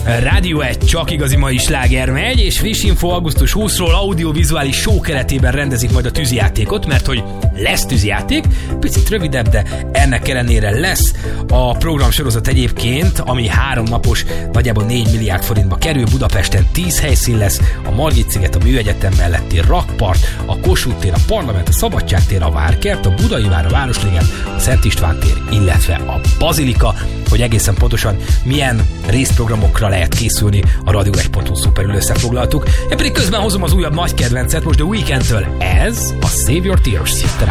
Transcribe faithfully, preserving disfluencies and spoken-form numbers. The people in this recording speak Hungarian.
Rádió egy csak igazi mai sláger megy, és friss info augusztus huszadikáról audiovizuális show keretében rendezik majd a tűzijátékot, mert hogy lesz tűzijáték, picit rövidebb, de ennek ellenére lesz. A program sorozat egyébként, ami három napos, nagyjából négy milliárd forintba kerül, Budapesten tíz helyszín lesz, a Margit-sziget, a Műegyetem melletti Rakpart, a Kossuth tér, a Parlament, a Szabadságtér, a Várkert, a Budai vár, a Városliget, a Szent István tér, illetve a Bazilika, hogy egészen pontosan milyen részprogramokra lehet készülni, a radio egy pont hu szuperül összefoglaltuk. Én pedig közben hozom az újabb nagy kedvencet, most The Weekndtől, ez a Save Your Tears.